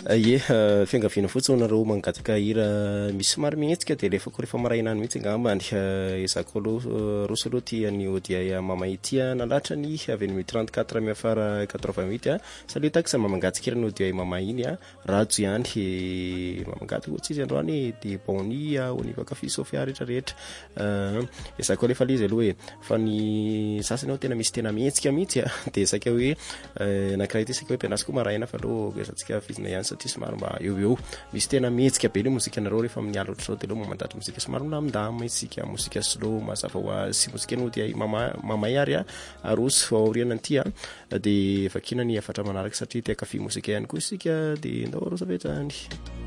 Ie, fiangaviana fotsiny nareo mangataka hira misy somary mihetsika dia rehefa maraina any mihitsy angambany. Izako aloha roso aloha tia ny audio mamay tia nalatra ny avy amin'ny 34 miafara 80 minutes salut taxa mamangatsika hira ny audio mamay iny rajo ihany mamangatsika ohatsy izy androany dia boni oniva kafe Sofia rehetrarehetra. Izako alefa izy aloha hoe fa ny sasany ao tena misy tena mihetsika mihitsy dia saika hoe nakiray ty saika hoe mpianasiko maraina fa aloha gesantsika fizina ihany satria somary mba eo misy tena mihetsika be le mozika anareo rehefa amin'ny alina ohatr'izao dia aloha mamandatra mozika somary milamindamy isika mozika slow mazava ho azy sy mozika no dia mamay ary aroso aoriana an'ity dia vakina ny afatra manaraka satria tia kafe mozika ihany koa isika dia ndao aroso avy hatrany.